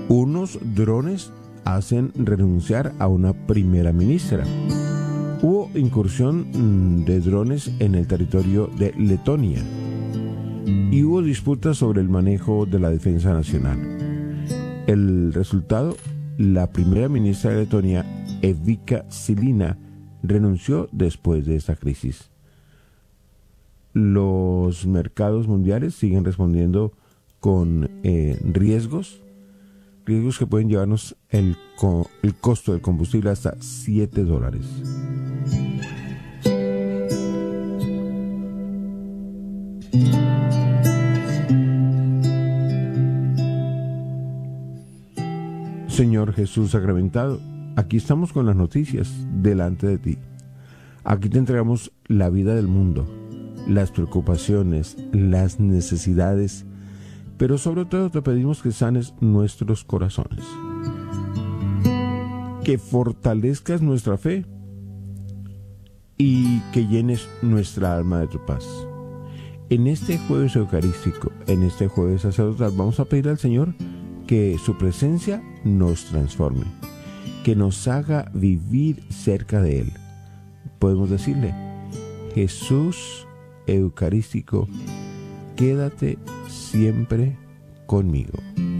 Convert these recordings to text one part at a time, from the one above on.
Unos drones hacen renunciar a una primera ministra. Hubo incursión de drones en el territorio de Letonia y hubo disputas sobre el manejo de la defensa nacional. El resultado, la primera ministra de Letonia, Evika Silina, renunció después de esta crisis. Los mercados mundiales siguen respondiendo con riesgos que pueden llevarnos el costo del combustible hasta $7. Señor Jesús sacramentado, aquí estamos con las noticias delante de ti. Aquí te entregamos la vida del mundo, las preocupaciones, las necesidades, pero sobre todo te pedimos que sanes nuestros corazones, que fortalezcas nuestra fe y que llenes nuestra alma de tu paz. En este jueves eucarístico, en este jueves sacerdotal, vamos a pedir al Señor que su presencia nos transforme, que nos haga vivir cerca de Él. Podemos decirle: Jesús eucarístico, quédate siempre conmigo.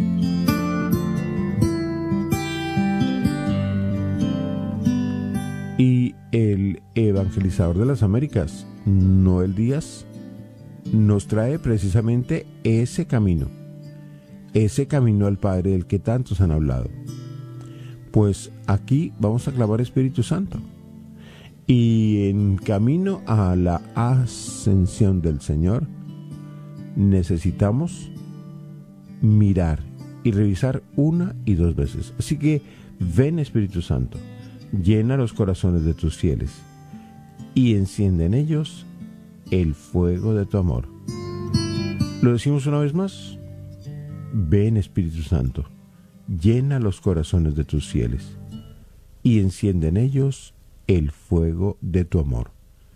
Y el evangelizador de las Américas, Noel Díaz, nos trae precisamente ese camino al Padre del que tantos han hablado. Pues aquí vamos a clavar Espíritu Santo, y en camino a la ascensión del Señor necesitamos mirar y revisar una y dos veces. Así que ven, Espíritu Santo, llena los corazones de tus fieles y enciende en ellos el fuego de tu amor. Lo decimos una vez más: ven, Espíritu Santo, llena los corazones de tus fieles y enciende en ellos el fuego de tu amor.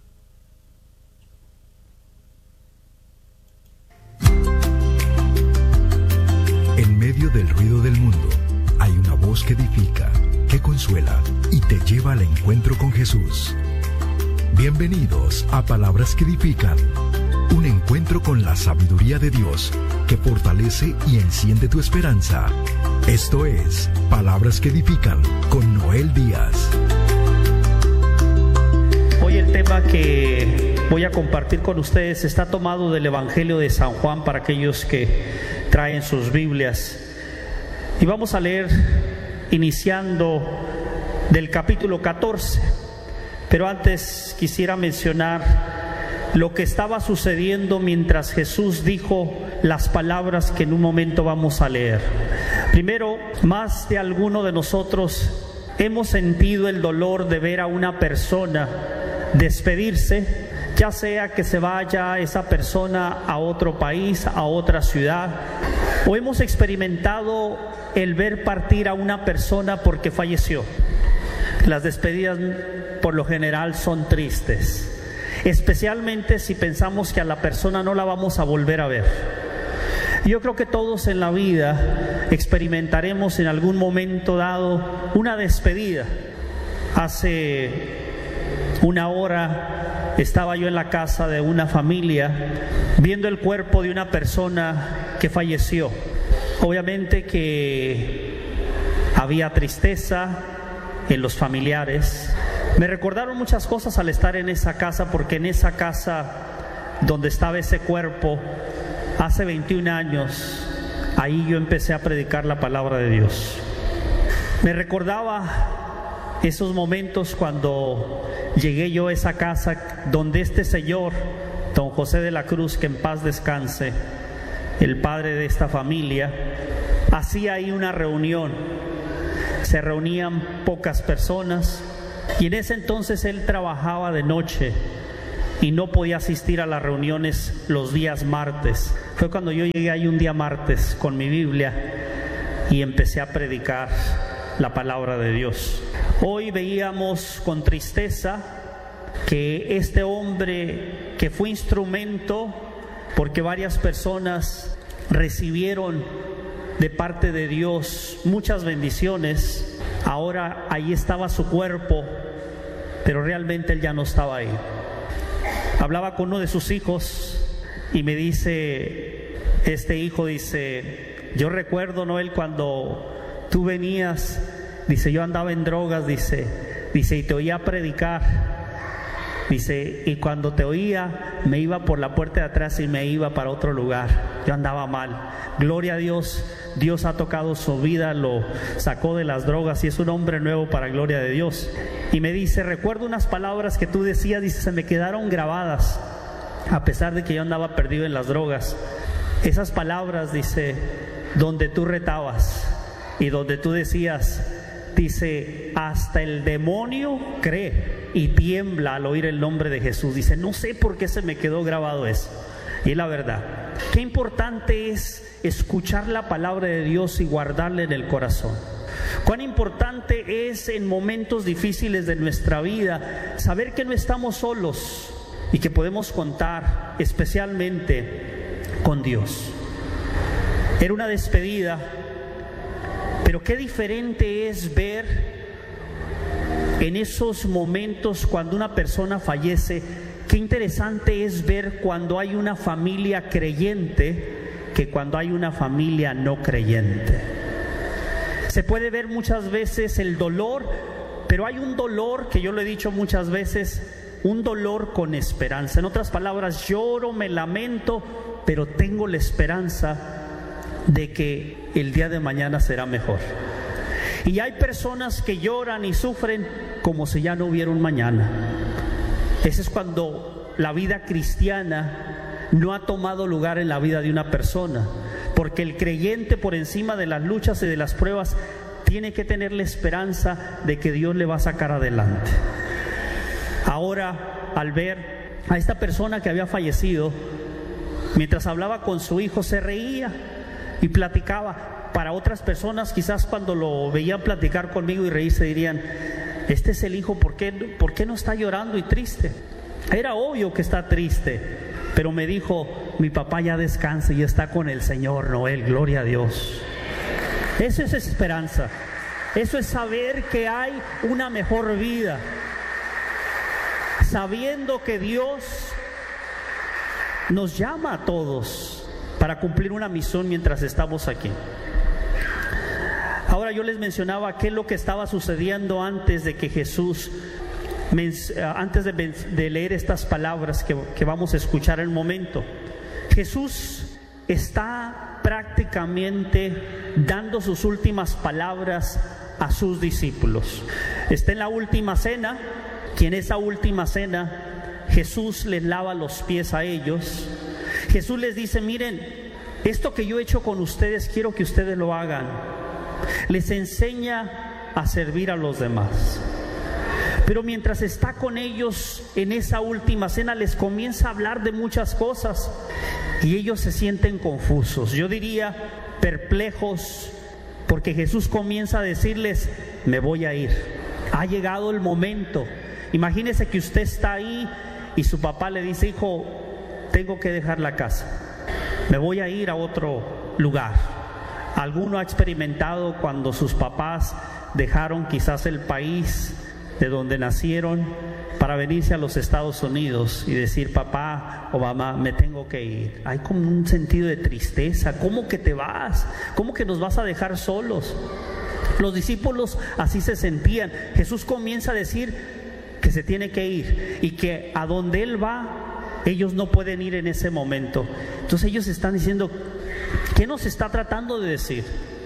En medio del ruido del mundo hay una voz que edifica, que consuela y te lleva al encuentro con Jesús. Bienvenidos a Palabras que Edifican, un encuentro con la sabiduría de Dios que fortalece y enciende tu esperanza. Esto es Palabras que Edifican con Noel Díaz. Hoy el tema que voy a compartir con ustedes está tomado del Evangelio de San Juan, para aquellos que traen sus Biblias. Y vamos a leer iniciando del capítulo 14. Pero antes quisiera mencionar lo que estaba sucediendo mientras Jesús dijo las palabras que en un momento vamos a leer. Primero, más de alguno de nosotros hemos sentido el dolor de ver a una persona despedirse, ya sea que se vaya esa persona a otro país, a otra ciudad, o hemos experimentado el ver partir a una persona porque falleció. Las despedidas por lo general son tristes, especialmente si pensamos que a la persona no la vamos a volver a ver. Yo creo que todos en la vida experimentaremos en algún momento dado una despedida. Hace una hora estaba yo en la casa de una familia viendo el cuerpo de una persona que falleció. Obviamente que había tristeza en los familiares. Me recordaron muchas cosas al estar en esa casa, porque en esa casa donde estaba ese cuerpo, hace 21 años, ahí yo empecé a predicar la palabra de Dios. Me recordaba esos momentos cuando llegué yo a esa casa donde este señor, don José de la Cruz, que en paz descanse, el padre de esta familia, hacía ahí una reunión. Se reunían pocas personas, y en ese entonces él trabajaba de noche y no podía asistir a las reuniones los días martes. Fue cuando yo llegué ahí un día martes con mi Biblia y empecé a predicar la palabra de Dios. Hoy veíamos con tristeza que este hombre, que fue instrumento porque varias personas recibieron de parte de Dios, muchas bendiciones. Ahora ahí estaba su cuerpo, pero realmente él ya no estaba ahí. Hablaba con uno de sus hijos y me dice, este hijo dice, yo recuerdo, Noel, cuando tú venías, dice, yo andaba en drogas, dice, y te oía predicar. Dice, y cuando te oía, me iba por la puerta de atrás y me iba para otro lugar. Yo andaba mal. Gloria a Dios, Dios ha tocado su vida, lo sacó de las drogas y es un hombre nuevo para gloria de Dios. Y me dice, recuerdo unas palabras que tú decías, dice, se me quedaron grabadas, a pesar de que yo andaba perdido en las drogas. Esas palabras, dice, donde tú retabas y donde tú decías, dice, hasta el demonio cree y tiembla al oír el nombre de Jesús. Dice, no sé por qué se me quedó grabado eso. Y es la verdad. Qué importante es escuchar la palabra de Dios y guardarla en el corazón. Cuán importante es en momentos difíciles de nuestra vida saber que no estamos solos y que podemos contar especialmente con Dios. Era una despedida, pero qué diferente es ver en esos momentos cuando una persona fallece. Qué interesante es ver cuando hay una familia creyente que cuando hay una familia no creyente. Se puede ver muchas veces el dolor, pero hay un dolor que yo lo he dicho muchas veces, un dolor con esperanza. En otras palabras, lloro, me lamento, pero tengo la esperanza de que el día de mañana será mejor. Y hay personas que lloran y sufren como si ya no hubiera un mañana. Ese es cuando la vida cristiana no ha tomado lugar en la vida de una persona, porque el creyente, por encima de las luchas y de las pruebas, tiene que tener la esperanza de que Dios le va a sacar adelante. Ahora, al ver a esta persona que había fallecido, mientras hablaba con su hijo, se reía y platicaba. Para otras personas, quizás cuando lo veían platicar conmigo y reírse, dirían, este es el hijo, ¿por qué no está llorando y triste? Era obvio que está triste, pero me dijo, mi papá ya descansa y está con el Señor, Noel, gloria a Dios. Eso es esperanza, eso es saber que hay una mejor vida, sabiendo que Dios nos llama a todos para cumplir una misión mientras estamos aquí. Ahora yo les mencionaba qué es lo que estaba sucediendo antes de que Jesús, antes de leer estas palabras que vamos a escuchar en un momento. Jesús está prácticamente dando sus últimas palabras a sus discípulos. Está en la última cena, y en esa última cena Jesús les lava los pies a ellos. Jesús les dice, miren, esto que yo he hecho con ustedes, quiero que ustedes lo hagan. Les enseña a servir a los demás. Pero mientras está con ellos en esa última cena, les comienza a hablar de muchas cosas y ellos se sienten confusos, yo diría perplejos, porque Jesús comienza a decirles, me voy a ir, ha llegado el momento. Imagínese que usted está ahí y su papá le dice, hijo, tengo que dejar la casa, me voy a ir a otro lugar. ¿Alguno ha experimentado cuando sus papás dejaron quizás el país de donde nacieron para venirse a los Estados Unidos y decir, papá o mamá, me tengo que ir? Hay como un sentido de tristeza. ¿Cómo que te vas? ¿Cómo que nos vas a dejar solos? Los discípulos así se sentían. Jesús comienza a decir que se tiene que ir y que a donde Él va, ellos no pueden ir en ese momento. Entonces ellos están diciendo, ¿qué nos está tratando de decir?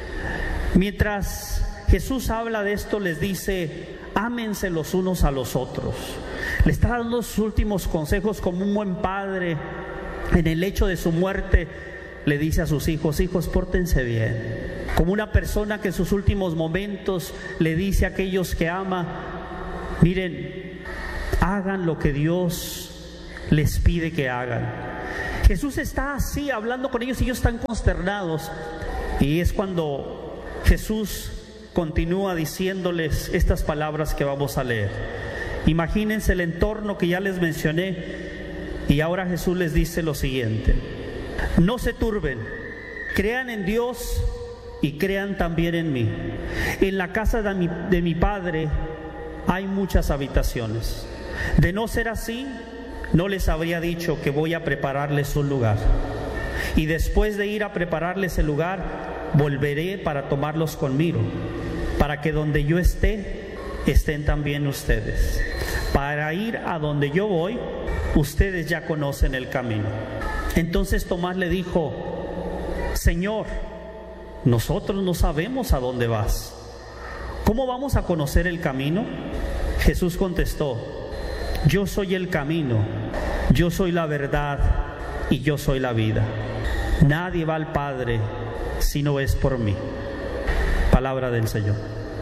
Mientras Jesús habla de esto, les dice, ámense los unos a los otros. Le está dando sus últimos consejos como un buen padre. En el hecho de su muerte le dice a sus hijos, hijos, pórtense bien. Como una persona que en sus últimos momentos le dice a aquellos que ama, miren, hagan lo que Dios les pide que hagan. Jesús está así hablando con ellos y ellos están consternados. Y es cuando Jesús continúa diciéndoles estas palabras que vamos a leer. Imagínense el entorno que ya les mencioné. Y ahora Jesús les dice lo siguiente: no se turben, crean en Dios y crean también en mí. En la casa de mi Padre hay muchas habitaciones. De no ser así, no les habría dicho que voy a prepararles un lugar. Y después de ir a prepararles el lugar, volveré para tomarlos conmigo, para que donde yo esté, estén también ustedes. Para ir a donde yo voy, ustedes ya conocen el camino. Entonces Tomás le dijo: Señor, nosotros no sabemos a dónde vas. ¿Cómo vamos a conocer el camino? Jesús contestó: Yo soy el camino, yo soy la verdad y yo soy la vida. Nadie va al Padre si no es por mí. Palabra del Señor.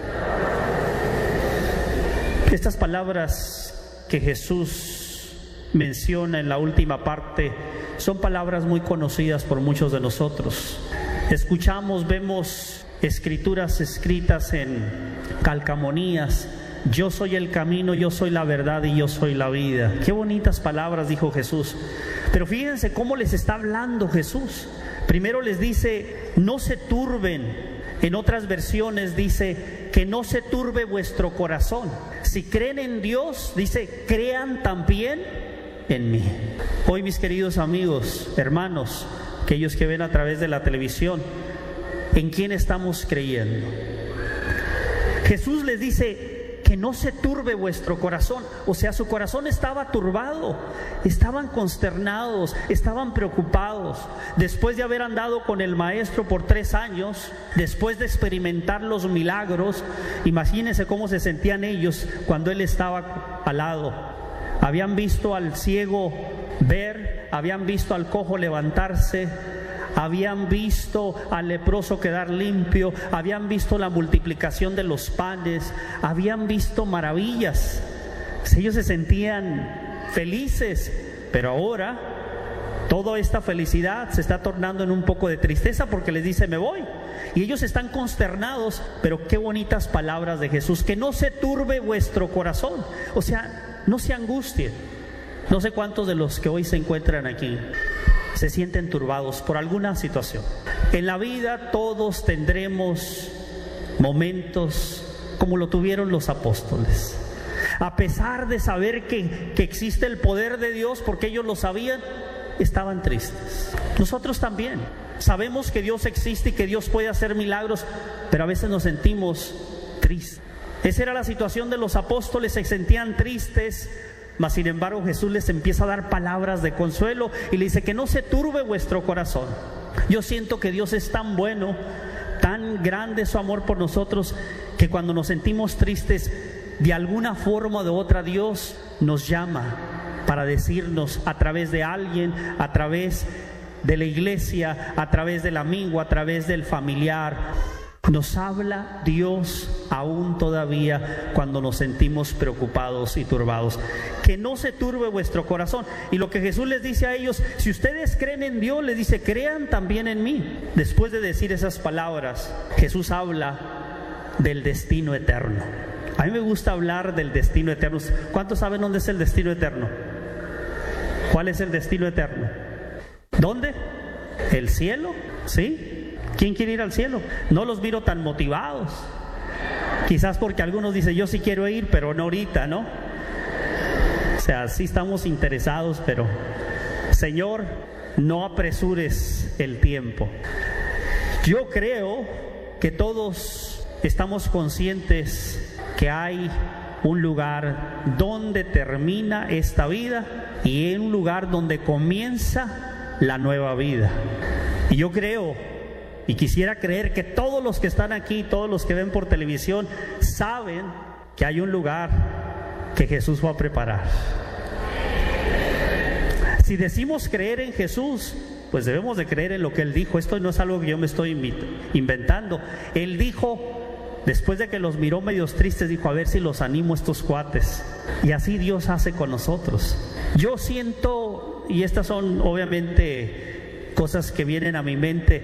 Estas palabras que Jesús menciona en la última parte son palabras muy conocidas por muchos de nosotros. Escuchamos, vemos escrituras escritas en calcamonías: yo soy el camino, yo soy la verdad y yo soy la vida. Qué bonitas palabras dijo Jesús. Pero fíjense cómo les está hablando Jesús. Primero les dice: no se turben. En otras versiones dice: que no se turbe vuestro corazón. Si creen en Dios, dice, crean también en mí. Hoy, mis queridos amigos, hermanos, aquellos que ven a través de la televisión, ¿en quién estamos creyendo? Jesús les dice que no se turbe vuestro corazón. O sea, su corazón estaba turbado, estaban consternados, estaban preocupados. Después de haber andado con el Maestro por 3 años, después de experimentar los milagros, imagínense cómo se sentían ellos cuando Él estaba al lado. Habían visto al ciego ver, habían visto al cojo levantarse, habían visto al leproso quedar limpio, habían visto la multiplicación de los panes, habían visto maravillas. Ellos se sentían felices, pero ahora toda esta felicidad se está tornando en un poco de tristeza, porque les dice: me voy. Y ellos están consternados, pero qué bonitas palabras de Jesús: que no se turbe vuestro corazón. O sea, no se angustien. No sé cuántos de los que hoy se encuentran aquí se sienten turbados por alguna situación. En la vida todos tendremos momentos como lo tuvieron los apóstoles. A pesar de saber que existe el poder de Dios, porque ellos lo sabían, estaban tristes. Nosotros también sabemos que Dios existe y que Dios puede hacer milagros, pero a veces nos sentimos tristes. Esa era la situación de los apóstoles, se sentían tristes. Mas sin embargo Jesús les empieza a dar palabras de consuelo y le dice: que no se turbe vuestro corazón. Yo siento que Dios es tan bueno, tan grande su amor por nosotros, que cuando nos sentimos tristes, de alguna forma o de otra, Dios nos llama para decirnos, a través de alguien, a través de la iglesia, a través del amigo, a través del familiar. Nos habla Dios aún todavía cuando nos sentimos preocupados y turbados. Que no se turbe vuestro corazón. Y lo que Jesús les dice a ellos: si ustedes creen en Dios, les dice, crean también en mí. Después de decir esas palabras, Jesús habla del destino eterno. A mí me gusta hablar del destino eterno. ¿Cuántos saben dónde es el destino eterno? ¿Cuál es el destino eterno? ¿Dónde? ¿El cielo? ¿Sí? ¿Quién quiere ir al cielo? No los miro tan motivados. Quizás porque algunos dicen: yo sí quiero ir, pero no ahorita, ¿no? O sea, sí estamos interesados, pero Señor, no apresures el tiempo. Yo creo que todos estamos conscientes que hay un lugar donde termina esta vida y un lugar donde comienza la nueva vida. Y yo creo y quisiera creer que todos los que están aquí, todos los que ven por televisión, saben que hay un lugar que Jesús va a preparar. Si decimos creer en Jesús, pues debemos de creer en lo que Él dijo. Esto no es algo que yo me estoy inventando. Él dijo, después de que los miró medios tristes, dijo: a ver si los animo a estos cuates. Y así Dios hace con nosotros. Yo siento, y estas son obviamente cosas que vienen a mi mente,